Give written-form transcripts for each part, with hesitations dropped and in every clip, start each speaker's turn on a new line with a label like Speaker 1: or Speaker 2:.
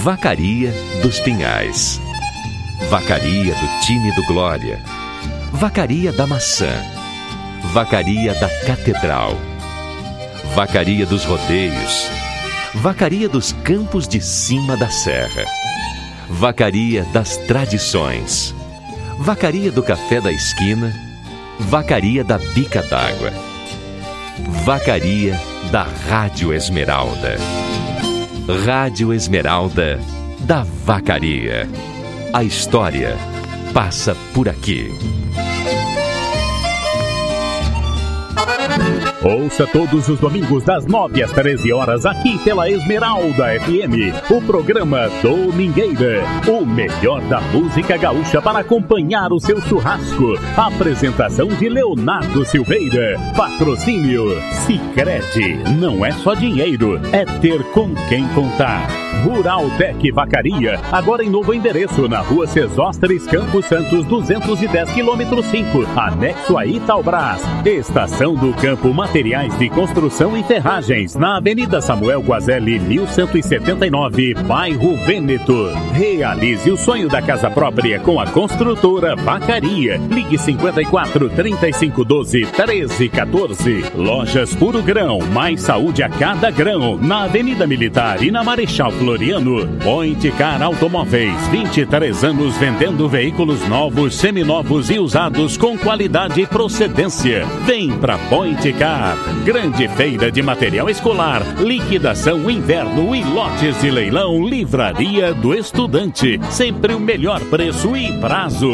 Speaker 1: Vacaria dos Pinhais, Vacaria do time do Glória, Vacaria da Maçã, Vacaria da Catedral, Vacaria dos Rodeios, Vacaria dos Campos de Cima da Serra, Vacaria das Tradições, Vacaria do Café da Esquina, Vacaria da Bica d'Água, Vacaria da Rádio Esmeralda. Rádio Esmeralda da Vacaria. A história passa por aqui.
Speaker 2: Ouça todos os domingos das 9 às 13 horas aqui pela Esmeralda FM, o programa Domingueira, o melhor da música gaúcha para acompanhar o seu churrasco. Apresentação de Leonardo Silveira. Patrocínio Sicredi. Não é só dinheiro, é ter com quem contar. Ruraltec Vacaria, agora em novo endereço, na Rua Sesósteres, Campos Santos, 210 km 5, anexo a Italbras. Estação do Campo, materiais de construção e ferragens, na Avenida Samuel Guazelli, 1179, bairro Vêneto. Realize o sonho da casa própria com a construtora Vacaria. Ligue 54 35 12 13 14. Lojas Puro Grão, mais saúde a cada grão, na Avenida Militar e na Marechal Floriano. Point Car Automóveis, 23 anos vendendo veículos novos, seminovos e usados com qualidade e procedência. Vem pra Point Car. Grande feira de material escolar, liquidação inverno e lotes de leilão. Livraria do Estudante, sempre o melhor preço e prazo.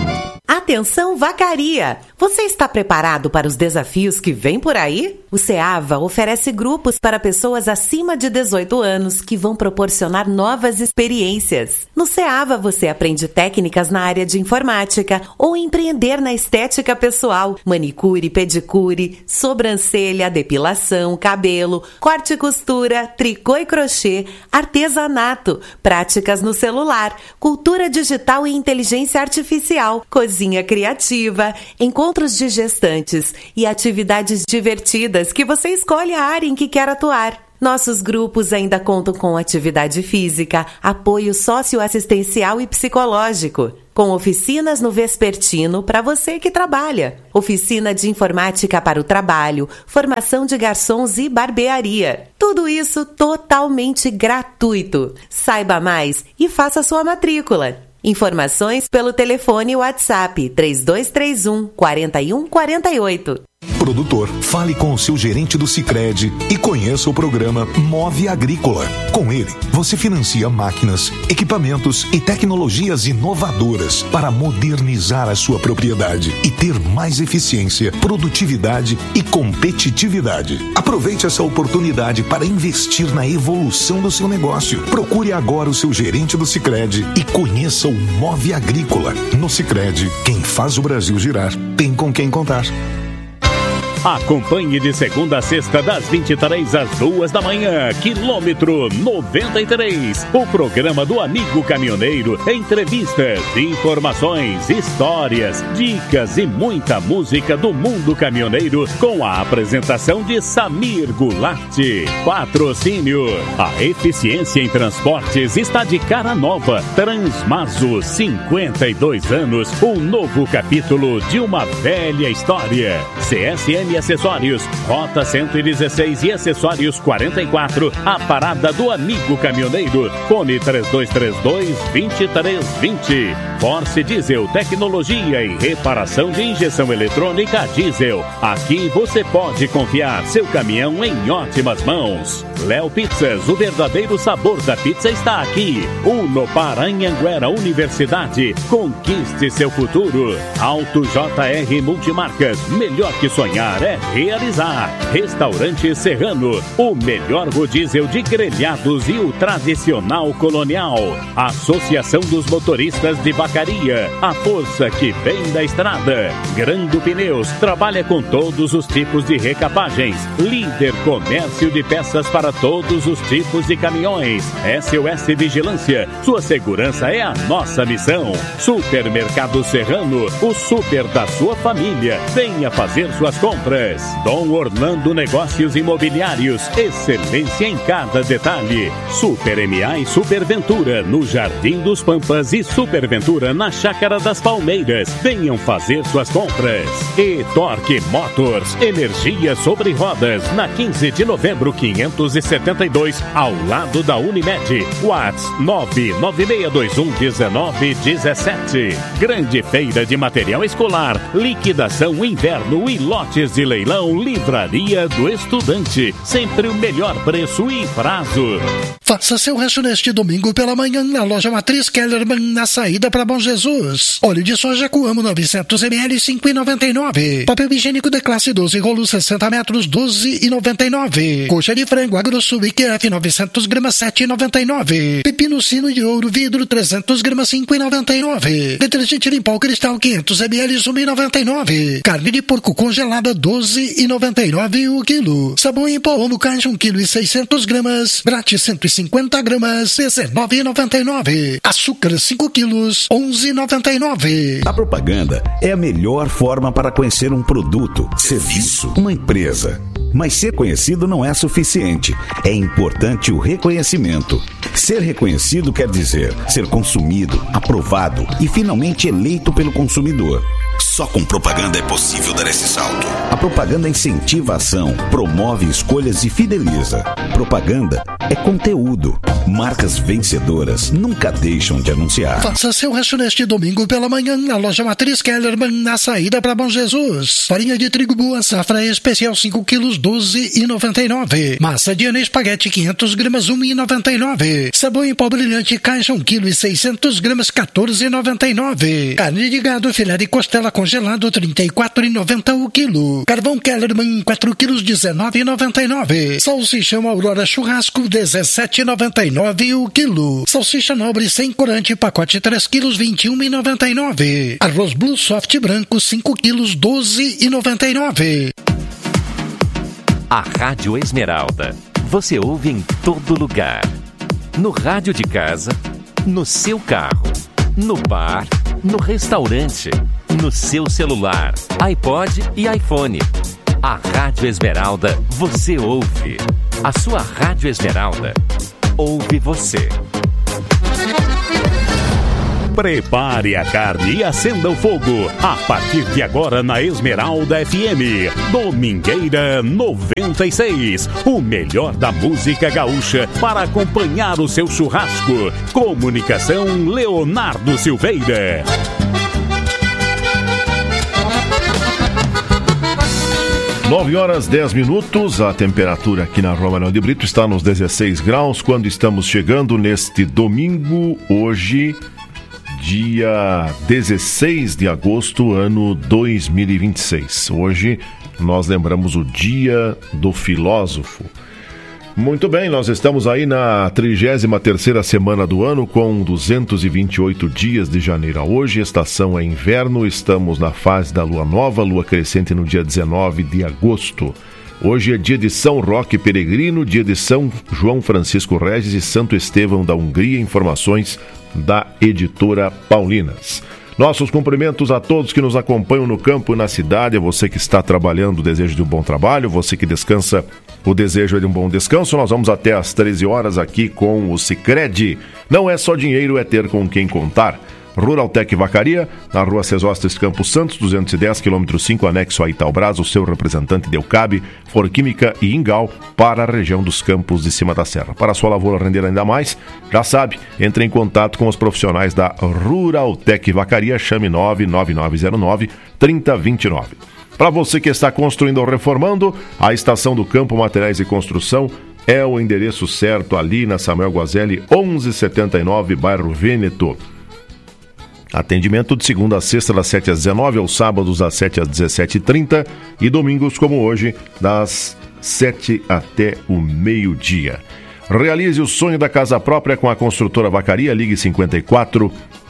Speaker 3: Atenção Vacaria! Você está preparado para os desafios que vêm por aí? O CEAVA oferece grupos para pessoas acima de 18 anos que vão proporcionar novas experiências. No CEAVA você aprende técnicas na área de informática ou empreender na estética pessoal, manicure, pedicure, sobrancelha, depilação, cabelo, corte e costura, tricô e crochê, artesanato, práticas no celular, cultura digital e inteligência artificial, cozinha criativa, encontros de gestantes e atividades divertidas que você escolhe a área em que quer atuar. Nossos grupos ainda contam com atividade física, apoio socioassistencial e psicológico, com oficinas no vespertino para você que trabalha, oficina de informática para o trabalho, formação de garçons e barbearia. Tudo isso totalmente gratuito. Saiba mais e faça sua matrícula. Informações pelo telefone WhatsApp 3231 4148.
Speaker 4: Produtor, fale com o seu gerente do Sicredi e conheça o programa Move Agrícola. Com ele, você financia máquinas, equipamentos e tecnologias inovadoras para modernizar a sua propriedade e ter mais eficiência, produtividade e competitividade. Aproveite essa oportunidade para investir na evolução do seu negócio. Procure agora o seu gerente do Sicredi e conheça o Move Agrícola. No Sicredi, quem faz o Brasil girar tem com quem contar.
Speaker 2: Acompanhe de segunda a sexta, das 23 às 2 da manhã, quilômetro 93. O programa do Amigo Caminhoneiro. Entrevistas, informações, histórias, dicas e muita música do mundo caminhoneiro, com a apresentação de Samir Goulart. Patrocínio. A eficiência em transportes está de cara nova. Transmaso, 52 anos. Um novo capítulo de uma velha história. CSN Acessórios, Rota 116 e Acessórios 44, a parada do Amigo Caminhoneiro. Fone 3232-2320. Force Diesel, tecnologia e reparação de injeção eletrônica diesel. Aqui você pode confiar seu caminhão em ótimas mãos. Léo Pizzas, o verdadeiro sabor da pizza está aqui. Unopar Anhanguera Universidade, conquiste seu futuro. Auto JR Multimarcas, melhor que sonhar é realizar. Restaurante Serrano, o melhor rodízio de grelhados e o tradicional colonial. Associação dos Motoristas de Vacaria Vacaria, a força que vem da estrada. Grando Pneus trabalha com todos os tipos de recapagens. Líder comércio de peças para todos os tipos de caminhões. SOS Vigilância, sua segurança é a nossa missão. Supermercado Serrano, o super da sua família. Venha fazer suas compras. Dom Orlando Negócios Imobiliários, excelência em cada detalhe. Super MA e Super Ventura no Jardim dos Pampas e Super Ventura na Chácara das Palmeiras. Venham fazer suas compras. E Torque Motors, energia sobre rodas, na 15 de novembro 572, ao lado da Unimed. WhatsApp 996211917. Grande feira de material escolar, liquidação inverno e lotes de leilão. Livraria do Estudante, sempre o melhor preço e prazo.
Speaker 5: Faça seu rancho neste domingo pela manhã na loja Matriz Kellerman, na saída para Bom Jesus. Óleo de soja Coamo 900 ml, 5,99. Papel higiênico de classe 12 rolos 60 metros, 12,99. Coxa de frango AgroSul IQF 900 gramas, 7,99. Pepino sino de ouro vidro 300 gramas, 5,99. Detergente Limpol Cristal 500 ml, 1,99. Carne de porco congelada 12,99 o quilo. Sabão em pó Omo Caixa 1 kg e 600 gramas. Brate 150 gramas, 19,99. Açúcar 5 quilos, 11,99.
Speaker 6: A propaganda é a melhor forma para conhecer um produto, serviço, uma empresa. Mas ser conhecido não é suficiente. É importante o reconhecimento. Ser reconhecido quer dizer ser consumido, aprovado e finalmente eleito pelo consumidor. Só com propaganda é possível dar esse salto. A propaganda incentiva a ação, promove escolhas e fideliza. Propaganda é conteúdo. Marcas vencedoras nunca deixam de anunciar.
Speaker 5: Faça seu rancho neste domingo pela manhã na loja Matriz Kellerman, na saída para Bom Jesus. Farinha de trigo boa safra especial 5 quilos, 12,99. Massa de espaguete 500 gramas, 1,99. Sabão em pó brilhante caixa 1 kg e 600 gramas, 14,99. Carne de gado filé de costela congelado 34,90 o quilo. Carvão Kellerman 4 quilos, 19,99. Salsichão Aurora Churrasco 17,99 o quilo. Salsicha nobre sem corante pacote 3 quilos, 21,99. Arroz Blue Soft branco 5 quilos, 12,99.
Speaker 1: A Rádio Esmeralda. Você ouve em todo lugar. No rádio de casa, no seu carro, no bar, no restaurante, no seu celular, iPod e iPhone. A Rádio Esmeralda você ouve. A sua Rádio Esmeralda ouve você.
Speaker 2: Prepare a carne e acenda o fogo. A partir de agora na Esmeralda FM. Domingueira 96. O melhor da música gaúcha para acompanhar o seu churrasco. Comunicação Leonardo Silveira.
Speaker 7: 9h10. A temperatura aqui na Rua Manuel de Brito está nos 16 graus, quando estamos chegando neste domingo, hoje, dia 16 de agosto, ano 2026. Hoje nós lembramos o Dia do Filósofo. Muito bem, nós estamos aí na 33ª semana do ano, com 228 dias de janeiro a hoje. Estação é inverno, estamos na fase da lua nova, lua crescente no dia 19 de agosto. Hoje é dia de São Roque Peregrino, dia de São João Francisco Regis e Santo Estevão da Hungria. Informações da editora Paulinas. Nossos cumprimentos a todos que nos acompanham no campo e na cidade, a você que está trabalhando, o desejo de um bom trabalho, você que descansa, o desejo de um bom descanso. Nós vamos até às 13 horas aqui com o Sicredi. Não é só dinheiro, é ter com quem contar. Ruraltec Vacaria, na Rua Cesóstes Campos Santos, 210, km 5, anexo a Itaubras, o seu representante Delcabe, Forquímica e Ingal para a região dos Campos de Cima da Serra. Para a sua lavoura render ainda mais, já sabe, entre em contato com os profissionais da Ruraltec Vacaria, chame 99909-3029. Para você que está construindo ou reformando, a Estação do Campo Materiais e Construção é o endereço certo ali na Samuel Guazelli, 1179, bairro Vêneto. Atendimento de segunda a sexta, das 7 às 19, aos sábados, das 7 às 17h30 e domingos, como hoje, das 7 até o meio-dia. Realize o sonho da casa própria com a construtora Vacaria. Ligue 54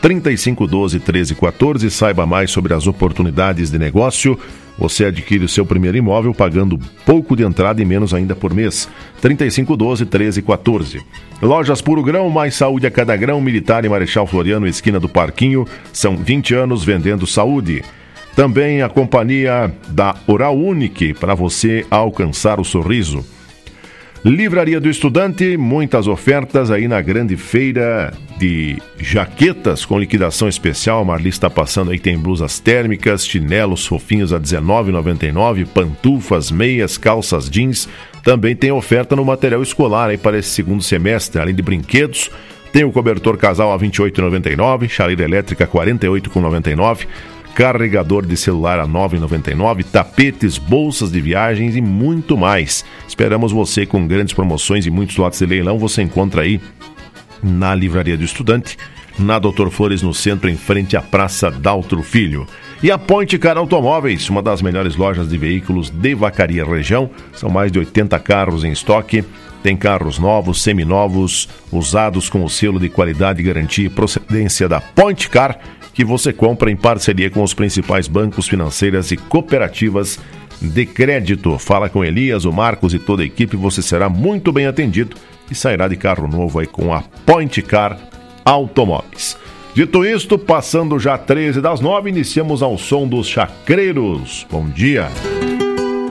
Speaker 7: 3512-1314. Saiba mais sobre as oportunidades de negócio. Você adquire o seu primeiro imóvel pagando pouco de entrada e menos ainda por mês. 3512-1314. Lojas Puro Grão, mais saúde a cada grão. Militar e Marechal Floriano, esquina do Parquinho. São 20 anos vendendo saúde. Também a companhia da Oral Unique, para você alcançar o sorriso. Livraria do Estudante, muitas ofertas aí na grande feira de jaquetas com liquidação especial. A Marli está passando aí, tem blusas térmicas, chinelos fofinhos a R$19,99, pantufas, meias, calças jeans. Também tem oferta no material escolar aí para esse segundo semestre, além de brinquedos. Tem o cobertor casal a R$28,99, chaleira elétrica R$48,99. Carregador de celular a R$9,99, tapetes, bolsas de viagens e muito mais. Esperamos você com grandes promoções e muitos lotes de leilão. Você encontra aí na Livraria do Estudante, na Doutor Flores, no centro, em frente à Praça Daltro Filho. E a Point Car Automóveis, uma das melhores lojas de veículos de Vacaria região. São mais de 80 carros em estoque. Tem carros novos, seminovos, usados com o selo de qualidade, garantia e procedência da Point Car, que você compra em parceria com os principais bancos, financeiras e cooperativas de crédito. Fala com Elias, o Marcos e toda a equipe, você será muito bem atendido e sairá de carro novo aí com a Point Car Automóveis. Dito isto, passando já 13 das 9, iniciamos ao som dos Chacreiros. Bom dia!